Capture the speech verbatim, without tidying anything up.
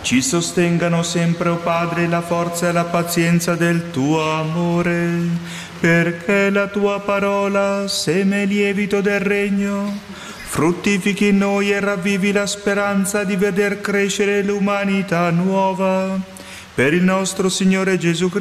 Ci sostengano sempre, o Padre, la forza e la pazienza del tuo amore, perché la tua parola, seme e lievito del regno, fruttifichi in noi e ravvivi la speranza di veder crescere l'umanità nuova. Per il nostro Signore Gesù Cristo,